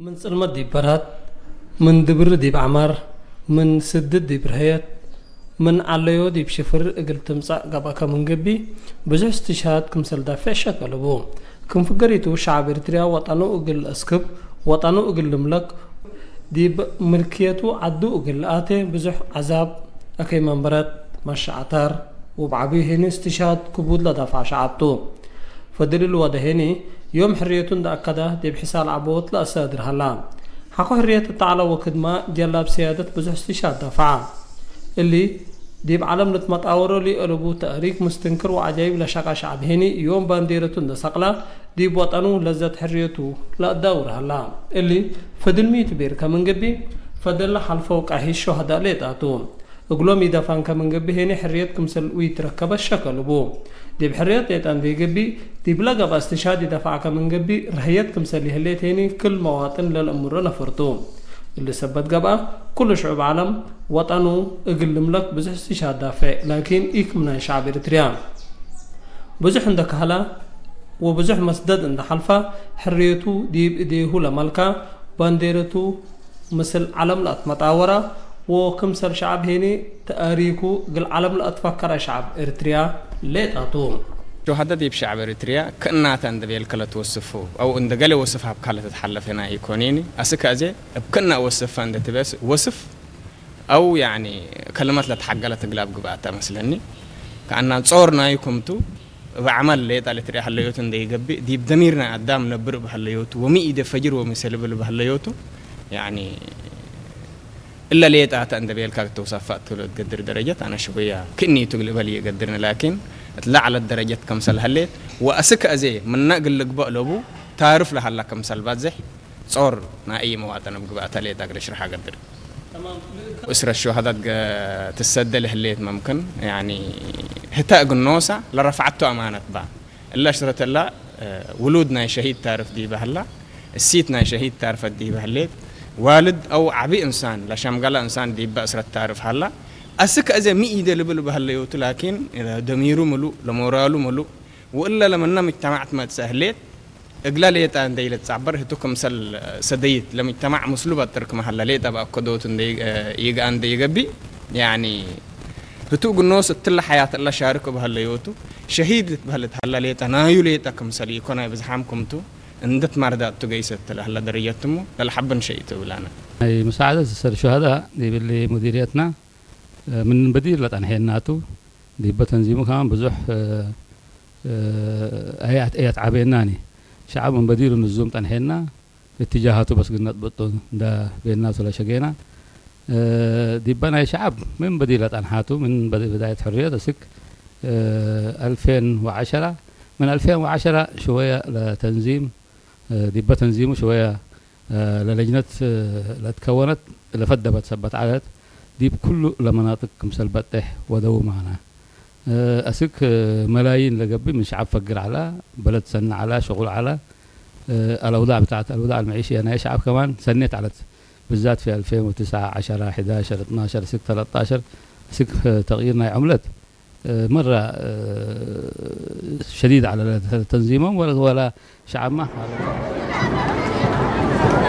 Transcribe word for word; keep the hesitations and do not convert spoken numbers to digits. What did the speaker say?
من سلمة دي برات من دبر دي بعمر من سدد دي برهيت من عليو دي بشفر اقل تمسع قباك من قبي بزح استشهاد كم سلدافع شكلبو كم فقريتو شعب ارتريا وطنو اقل اسكب وطنو اقل ملك دي ملكيتو عدو اقل آتي بزح عذاب اكي منبرات مش عطار وبعبيه هني استشهاد كبود لدافع شعبتو فدليل ودهني يوم حريتون دا أكده دي بحسال عبوت لا أسادر هلا حقو حرية التعالى وكدما جلاب سيادة بزح استشهاد دافعا اللي دي بعلم نتمطاورو لي قلبو تأريك مستنكر وعجايب لشاقا شعب هني يوم بانديرتون دا سقلا دي بوطنو لذات حريتو لا دور هلا اللي فدل ميت بير كمن قبي فدل حلفوق أهي الشهداء ليتاتو اقلوم يدافعن كمن قبي هني حريتكم سلوي تركب الشكل بو دي بحريات يتان دي قبي دي بلغة باستشهاد يدافع كمن قبي رهيتكم سلي هليت هني كل مواطن للأمور نفرتو اللي سبت قبا كل شعوب عالم وطنو اقل ملك بزح استشهاد دافع لكن ايك من شعب اريتريا بزح عندك هلا وبزح مسدد عند حلفة حريتو دي بإيديه لملكا بانديرتو مثل علم لا مطاورة وكم سر شعب هني تاريخو قل علم لا تفكر شعب اريتريا ليت اتوم شو هذا ديب شعب اريتريا كنا عند بيلكلا توصفه او عند قال وصفها بكاله تتحلف هنا يكونيني اسكازي بكنا وصفها عند تبس وصف او يعني كلمات لا تحقلت تقلاب قبعتها مثلني كأن صورنا يكمتو بعمل ليت على تريح الليوت عند يقبي ديب ضميرنا قدام نبر بهالليوت ومي ايد فجر ومسلب بهالليوت يعني إلا ليت أعت عند بيلكا توصفات تقول تقدر درجات أنا شوية كني تقلب لي قدرنا لكن اطلع على الدرجات كم سل هليت وأسك أزي من نقل لك بقلبه تعرف له هلا كم سل بزح صور نا أي مواطن بقى تليت أقدر أشرح قدر تمام أسرة الشهداء تسدل هليت ممكن يعني هتا قنوسة لرفعته أمانة با إلا شرط الله ولودنا شهيد تعرف دي بهلا السيتنا شهيد تعرف دي بهليت والد أو عبي إنسان لا شامقلا إنسان دي بأسرة تعرف هلا أسك أزا مي إيدا لبلو بهالليوت لكن دميرو ملو لمورالو ملو وإلا لما نام اجتماعت ما تسهلت إقلا ليتا عن ديلة تعبر هتوكم سل سديت لما اجتماع مسلوبة ترك محل ليتا بقى قدوت يجا عن دي قبي يعني هتوق الناس تلا حياة الله شاركوا بهالليوتو شهيد بهالت هلا ليتا نايو ليتا كم سلي كنا بزحامكم تو اندت مردات تجيست هلا دريتمو للحبن شيء تقولنا أي مساعدة الشهداء دي باللي مديريتنا من بديل لتنحيناتو دي بتنظيمه كمان بزح آيات آيات عبيناني شعب من بديل النظام تنحينا اتجاهاته بس قلنا تبطل ده بين الناس ولا شقينا دي بنا شعب من بديل لتنحاتو من بداية حرية تسك ألفين وعشرة من ألفين وعشرة شوية لتنظيم دي بتنظيمه شوية للجنة لتكونت لفدة بتثبت عدد دي بكل لمناطق مسلبته ودو معنا أسك ملايين لقبي من شعب فقر على بلد سن على شغل على الأوضاع بتاعت الأوضاع المعيشية أنا شعب كمان سنيت على بالذات في ألفين وتسعة عشرة أحد عشر اثناشر سك ثلاثة عشر سك تغييرنا عملت مرة شديد على تنظيمهم ولا ولا شعب ما